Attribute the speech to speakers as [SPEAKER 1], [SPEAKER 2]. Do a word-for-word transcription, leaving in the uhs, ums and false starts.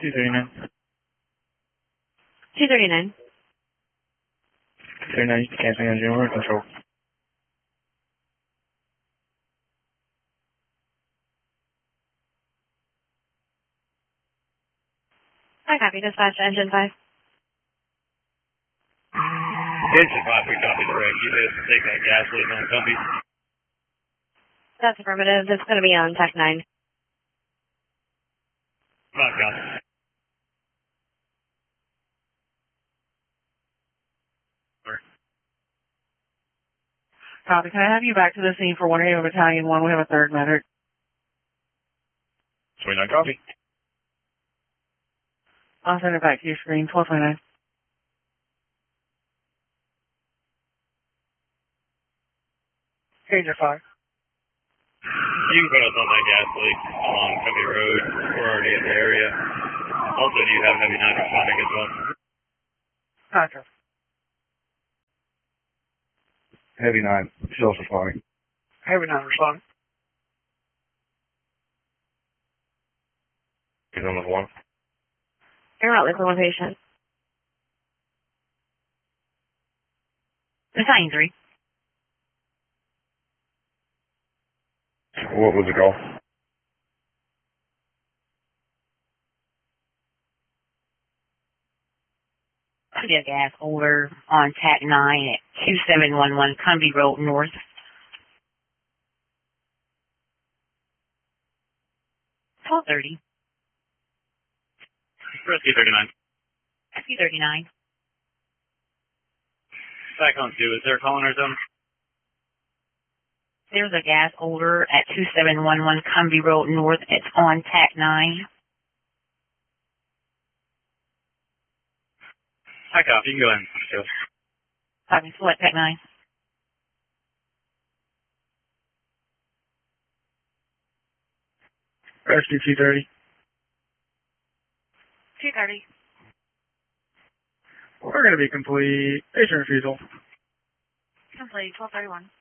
[SPEAKER 1] two thirty-nine.
[SPEAKER 2] two thirty-nine.
[SPEAKER 1] thirty-nine, canceling engine order control.
[SPEAKER 2] I copy. Dispatch to engine five.
[SPEAKER 3] Engine five, we copy direct. You just take that gas leak on Cumbie.
[SPEAKER 2] That's affirmative. It's going to be on Tech nine.
[SPEAKER 3] Five, copy.
[SPEAKER 4] Copy. Can I have you back to the scene for one A Battalion one? We have a third medic.
[SPEAKER 1] twenty-nine, copy.
[SPEAKER 4] I'll send it back to your screen. twelve twenty-nine. Pager five.
[SPEAKER 3] You can put us on that gas leak along Cumbie Road. We're already in the area. Also, do you have heavy nine responding as well?
[SPEAKER 4] Contra.
[SPEAKER 1] Heavy nine, self-responding.
[SPEAKER 4] Heavy nine responding.
[SPEAKER 1] He's on level one.
[SPEAKER 2] Air route implementation. Battalion three.
[SPEAKER 1] What was the call?
[SPEAKER 5] Could be a gas holder on T A C nine at two seven one one Cumbie Road North. twelve thirty.
[SPEAKER 3] Rescue thirty-nine.
[SPEAKER 5] Rescue thirty-nine.
[SPEAKER 3] Back on two. Is there a call in our zone?
[SPEAKER 5] There's a gas holder at two seven one one Cumbie Road North. It's on T A C nine.
[SPEAKER 3] Hi, copy. You can go ahead and go.
[SPEAKER 5] Copy. Select T A C nine.
[SPEAKER 1] Rescue two thirty.
[SPEAKER 2] two thirty.
[SPEAKER 1] We're going to be complete. Patient refusal.
[SPEAKER 2] Complete. twelve thirty-one.